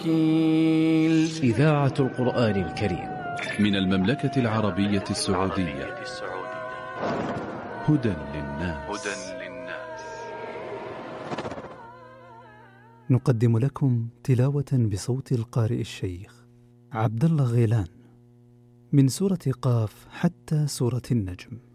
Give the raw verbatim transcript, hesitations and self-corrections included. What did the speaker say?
إذاعة القرآن الكريم من المملكة العربية السعودية. هدى للناس. نقدم لكم تلاوة بصوت القارئ الشيخ عبد الله غيلان من سورة قاف حتى سورة النجم.